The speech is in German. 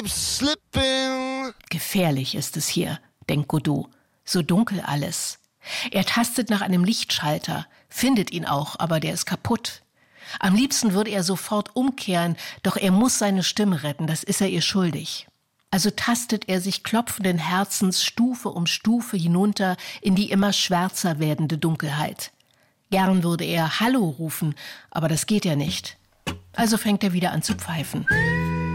slipping. Gefährlich ist es hier, denkt Godot. So dunkel alles. Er tastet nach einem Lichtschalter, findet ihn auch, aber der ist kaputt. Am liebsten würde er sofort umkehren, doch er muss seine Stimme retten, das ist er ihr schuldig. Also tastet er sich klopfenden Herzens Stufe um Stufe hinunter in die immer schwärzer werdende Dunkelheit. Gern würde er Hallo rufen, aber das geht ja nicht. Also fängt er wieder an zu pfeifen.